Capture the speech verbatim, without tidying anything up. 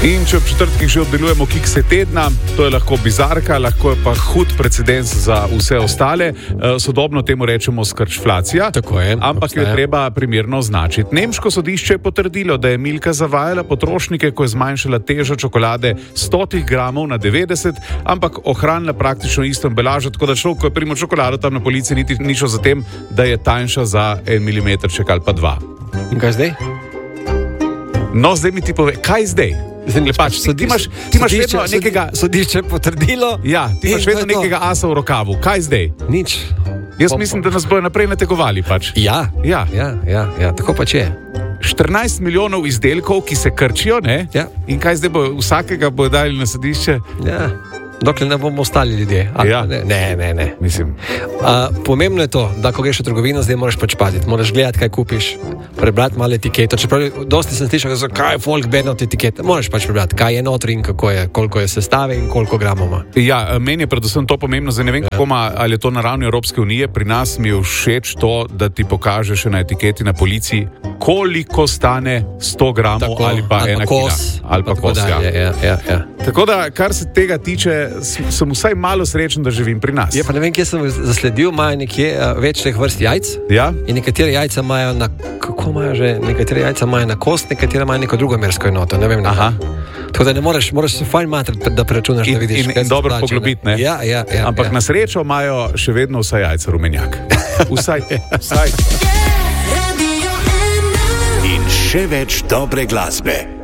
In če v četrtkih že oddelujemo kikse tedna, to je lahko bizarka, lahko je pa hud precedens za vse ostale. Sodobno temu rečemo skrčflacija, Tako je, ampak jo je obstaja. treba primerno označiti. Nemško sodišče je potrdilo, da je Milka zavajala potrošnike, ko je zmanjšala težo čokolade sto gramov na devetdeset, ampak ohranila praktično isto embalažo, tako da človek, ko je primo čokolado tam na polici, niti ni šel za tem, da je tanjša za en milimetrček ali pa dva. In kaj zdaj? No, zdaj mi ti pove, kaj zdaj? Zdaj, pač, ti imaš, ti imaš sodišče, vedno nekega... Sodišče je potrdilo. Ja, ti imaš In vedno to je to. nekega asa v rokavu. Kaj zdaj? Nič. Jaz Pom- mislim, da nas bojo naprej nategovali pač. Ja, Ja. ja, ja, ja, tako pač je. štirinajst milijonov izdelkov, ki se krčijo, ne? Ja. In kaj zdaj bo, vsakega bojo dali na sodišče? Ja. Dokler ne bomo ostali ljudje. Ali Ja. Ne, ne, ne. ne. Mislim, Uh, pomembno je to, da ko greš v trgovino, zdaj moraš pač paziti. Moraš gledati, kaj kupiš, prebrati malo etiketo. Čeprav dosti sem slišal, zakaj je folk bedno od etikete. Moraš pač prebrati, kaj je notri in kako je, koliko je sestave in koliko gramov ima. ja, meni je predvsem to pomembno, zdaj ne vem, kako ima, ali je to na ravni Evropske unije, pri nas mi je všeč to, da ti pokaže še na etiketi na policiji, koliko stane sto gramov ali pa ali ena kos, kila. Ali pa tako kos, ja. dalje, ja, ja, ja. Tako da, kar se tega tiče, sem, sem vsaj malo srečen, da živim pri nas. Je pa ne vem, kje sem zasledil, imajo nekje uh, več teh vrst jajc. Ja? In nekatere jajca imajo na, kako imajo že, nekatere jajca imajo na kost, nekatere imajo neko drugo mersko enoto, ne vem. Ne Aha. Tako da ne moreš, moraš se fajn matrati, da preračunaš, In, da vidiš, in, kaj in se dobro splača, poglobiti, ne? Ja, ja, ja. Ampak ja. na srečo imajo še vedno vsa jajca rumenjak. Vsaj, vsaj. In še več dobre glasbe.